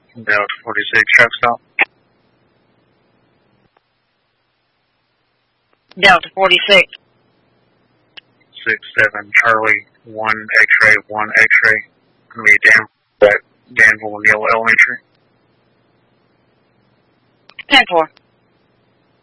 Delta 46, truck stop. Delta 46. 6-7 Charlie, 1 X-ray, 1 X-ray. Me down. That Danville and Yellow Elementary. 10-4.